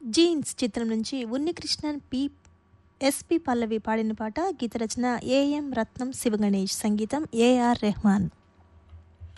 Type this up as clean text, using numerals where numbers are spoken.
Jeans చిత్రం నుంచి Unnikrishnan SP పల్లవి పాడిన పాట. గీత రచన ఏఎం రత్నం, శివగణేష్, సంగీతం ఏఆర్ రెహమాన్.